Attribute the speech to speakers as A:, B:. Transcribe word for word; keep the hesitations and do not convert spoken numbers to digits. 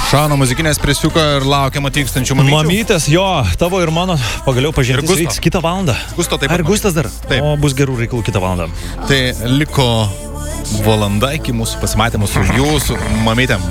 A: Šauna muzikinės prisiuko ir laukiam atvykstančių mamyčių.
B: Mamytės, jo, tavo ir mano pagaliau pažintis vyks kitą valandą.
A: Gusto taip pat.
B: Ar Gustas dar?
A: Taip.
B: O bus gerų reikalų kitą valandą.
A: Tai liko valanda iki mūsų pasimatymų su jūsų mamytėm.